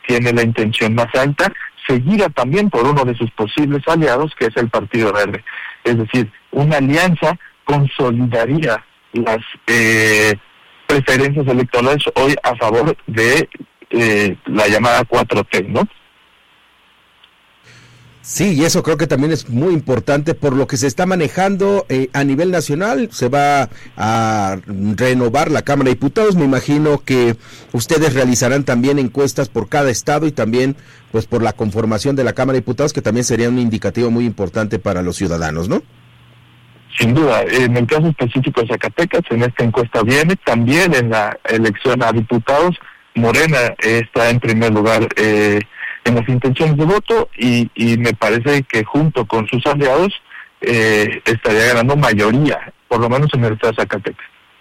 tiene la intención más alta, seguida también por uno de sus posibles aliados, que es el Partido Verde. Es decir, una alianza consolidaría las preferencias electorales hoy a favor de la llamada 4T, ¿no? Sí, y eso creo que también es muy importante por lo que se está manejando a nivel nacional. Se va a renovar la Cámara de Diputados. Me imagino que ustedes realizarán también encuestas por cada estado y también pues por la conformación de la Cámara de Diputados, que también sería un indicativo muy importante para los ciudadanos, ¿no? Sin duda. En el caso específico de Zacatecas, en esta encuesta viene, también en la elección a diputados, Morena está en primer lugar en las intenciones de voto y me parece que junto con sus aliados estaría ganando mayoría, por lo menos en el estado de Zacatecas.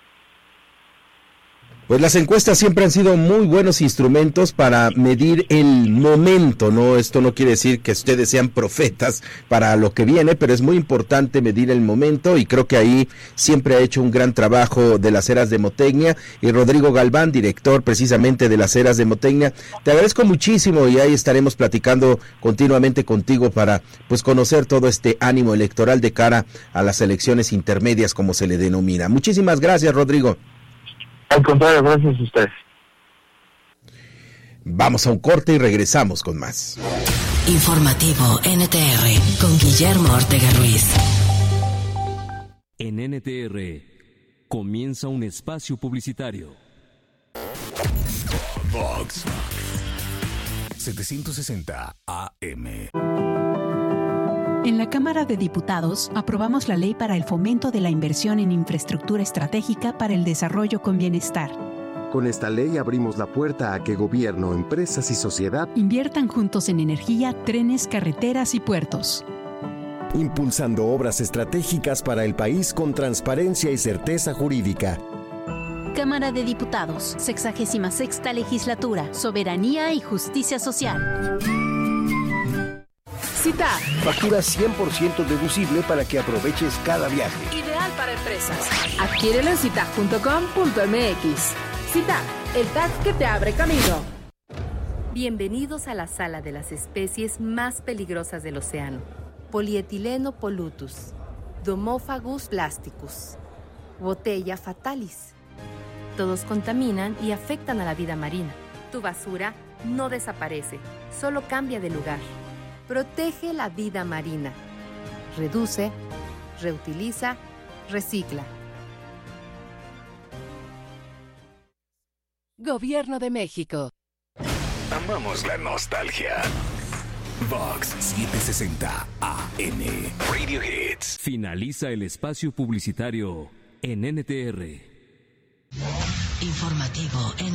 Pues las encuestas siempre han sido muy buenos instrumentos para medir el momento, ¿no? Esto no quiere decir que ustedes sean profetas para lo que viene, pero es muy importante medir el momento y creo que ahí siempre ha hecho un gran trabajo de las Heras de Motecnia. Y Rodrigo Galván, director precisamente de las Heras de Motecnia, te agradezco muchísimo y ahí estaremos platicando continuamente contigo para pues conocer todo este ánimo electoral de cara a las elecciones intermedias, como se le denomina. Muchísimas gracias, Rodrigo. Al contrario, gracias a ustedes. Vamos a un corte y regresamos con más. Informativo NTR con Guillermo Ortega Ruiz. En NTR comienza un espacio publicitario. Vox 760 AM. En la Cámara de Diputados aprobamos la Ley para el Fomento de la Inversión en Infraestructura Estratégica para el Desarrollo con Bienestar. Con esta ley abrimos la puerta a que gobierno, empresas y sociedad inviertan juntos en energía, trenes, carreteras y puertos. Impulsando obras estratégicas para el país con transparencia y certeza jurídica. Cámara de Diputados, 66ª Legislatura, Soberanía y Justicia Social. CITAC. Factura 100% deducible para que aproveches cada viaje. Ideal para empresas. Adquiérelo en citac.com.mx. CITAC, el TAC que te abre camino. Bienvenidos a la sala de las especies más peligrosas del océano. Polietileno polutus, Domophagus plasticus, Botella fatalis. Todos contaminan y afectan a la vida marina. Tu basura no desaparece, solo cambia de lugar. Protege la vida marina. Reduce, reutiliza, recicla. Gobierno de México. Amamos la nostalgia. Vox 760 AM. Radio Hits. Finaliza el espacio publicitario en NTR. Informativo